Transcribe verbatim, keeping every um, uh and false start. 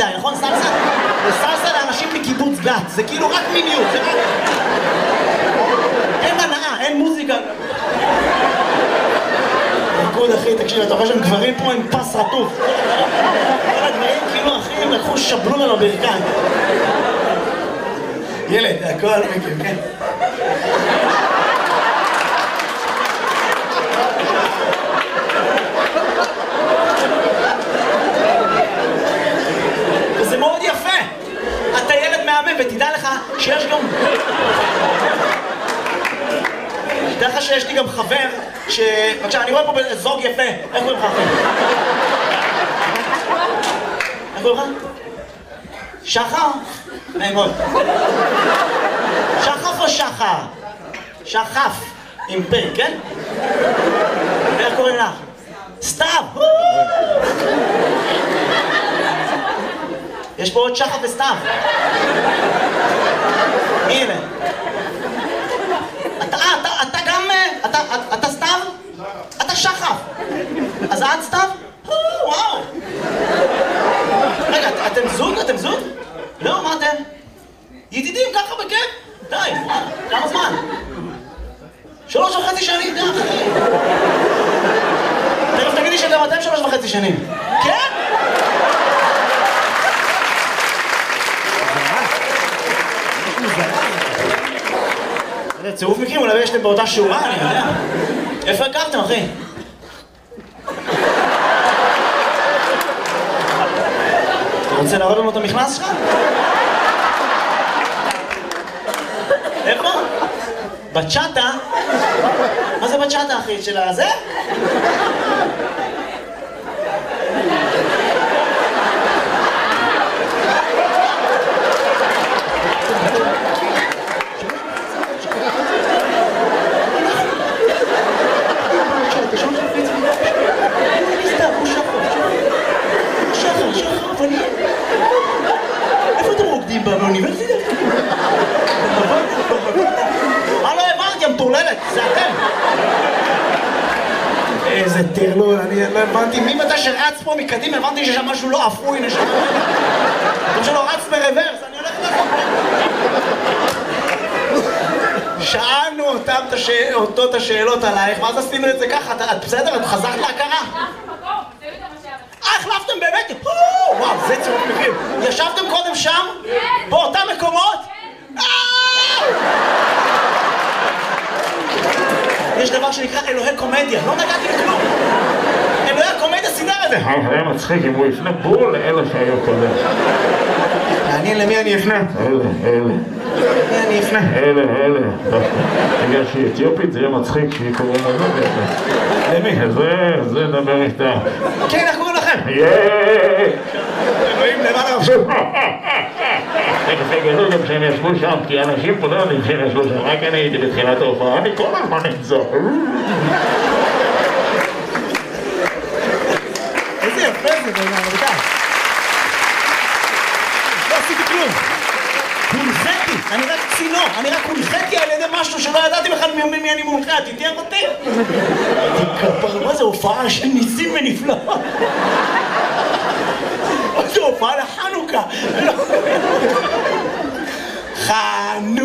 נכון? סלסה? סלסה לאנשים מקיבוץ גת, זה כאילו רק מיניות, זה רק... אין הנאה, אין מוזיקה. ריקוד אחי, תקשיב, אתה רואה שהם גברים פה עם פס רטוף. כל הגברים כאילו אחי, הם לקחו שבלו לנו ברכיים. ילד, הכל מכיר, כן? וזה מאוד יפה. אתה ילד מהמם, ותדע לך שיש גם... תדע לך שיש לי גם חבר ש... בבקשה, אני רואה פה זוג יפה. איך קוראים לך אחי? איך קוראים לך? שחר? נעים מאוד. שחף או שחר? שחף. עם פה, כן? ואיך קוראים לך? סתיו! יש פה עוד שחף וסתיו. הנה. אתה, אתה, אתה גם... אתה, אתה סתיו? אתה שחף. אז את סתיו? וואו. רגע, אתם זוג? אתם זוג? לא, מה אתם? ידידים ככה בכיף? די, וואלה, כמה זמן? שלוש וחצי שנים, די אחי. תכף תגידי שגם אתם שלוש וחצי שנים. כן? זה צירוף מקרים, אולי יש אתם באותה שורה, אני יודע. איפה הכרתם, אחי? אתה רוצה להראות לנו את המכנס שלך? איפה? בצ'אטה? מה זה בצ'אטה, אחי? של הזה? איפה אתם רוקדים באוניברסיטה? מה לא הבנתי, המטורללת, זה אתם. איזה טרלול, אני לא הבנתי, מי מתי שרץ פה מקדים, הבנתי שיש שם משהו לא אפוי, נשמע. כמו שלא רץ ברוורס, אני הולך לחוק. שאלנו אותו את השאלות עלייך, ואז עשינו את זה ככה, את בסדר? את חזרת להכרה? אה, החלפתם באמת? וואו, זה צירוף מקרים. ישבתם קודם שם? באותם מקומות? יש דבר שנקרא אלוהי קומדיה, לא נגעתי בכלום. אלוהי הקומדיה סידר את זה. היה מצחיק אם הוא יפנה בול לאלה שהיו קודם. מעניין למי אני אפנה? אלה, אלה. למי אני אפנה? אלה, אלה. בגלל שהיא אתיופית זה יהיה מצחיק שהיא קוראים לזה. למי? זה, זה דבר איתה. כן, איך קוראים לכם? יאיי! אלוהים למעלה עכשיו. תכף יגלו גם שהם ישבו שם, כי אנשים פה לא יודעים שהם ישבו שם, רק אני הייתי בתחילת ההופעה, אני כל הזמן נמצא. איזה יפה זה בעיניי, רבותיי. לא עשיתי כלום. הונחיתי, אני רק צינור, אני רק הונחיתי על ידי משהו שלא ידעתי בכלל ממי אני מונחה, תתייח אותי. תתכפר, מה זה הופעה של ניסים ונפלאות? מה זה הופעה לחנוכה? חנוכה.